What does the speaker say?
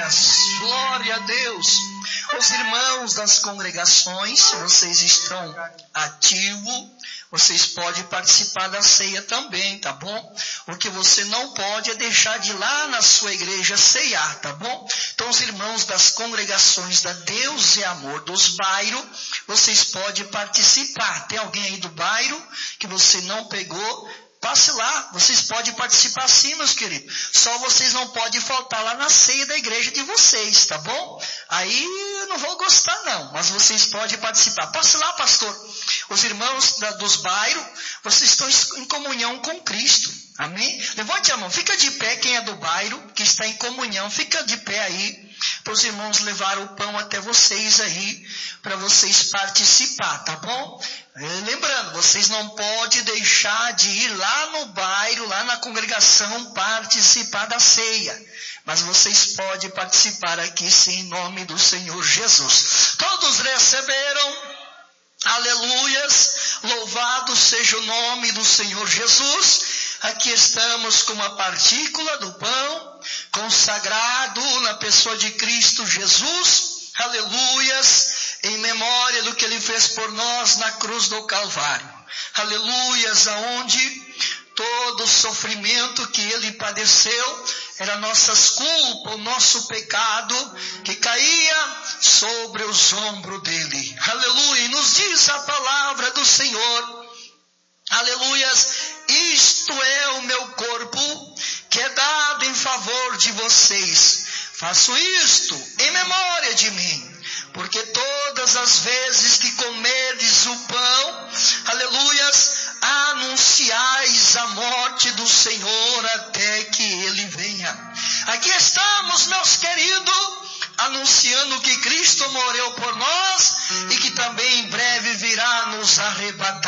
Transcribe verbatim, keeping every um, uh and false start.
Aleluias, glória a Deus. Os irmãos das congregações, se vocês estão ativos, vocês podem participar da ceia também, tá bom? O que você não pode é deixar de ir lá na sua igreja ceiar, tá bom? Então os irmãos das congregações da Deus e Amor dos bairros, vocês podem participar. Tem alguém aí do bairro que você não pegou? Passe lá, vocês podem participar sim, meus queridos. Só vocês não podem faltar lá na ceia da igreja de vocês, tá bom? Aí eu não vou gostar não, mas vocês podem participar. Passe lá, pastor. Os irmãos da, dos bairros, vocês estão em comunhão com Cristo. Amém? Levante a mão, fica de pé quem é do bairro, que está em comunhão, fica de pé aí, para os irmãos levar o pão até vocês aí, para vocês participar, tá bom? Lembrando, vocês não podem deixar de ir lá no bairro, lá na congregação, participar da ceia. Mas vocês podem participar aqui sim, em nome do Senhor Jesus. Todos receberam? Aleluias, louvado seja o nome do Senhor Jesus. Aqui estamos com uma partícula do pão, consagrado na pessoa de Cristo Jesus. Aleluias, em memória do que Ele fez por nós na cruz do Calvário. Aleluias, aonde todo o sofrimento que Ele padeceu era nossas culpas, o nosso pecado que caía sobre os ombros dele. Aleluia, e nos diz a palavra do Senhor. Aleluias, isto é o meu corpo que é dado em favor de vocês. Faço isto em memória de mim. Porque todas as vezes que comerdes o pão, aleluias, anunciais a morte do Senhor até que Ele venha. Aqui estamos, meus queridos, anunciando que Cristo morreu por nós e que também em breve virá nos arrebatar.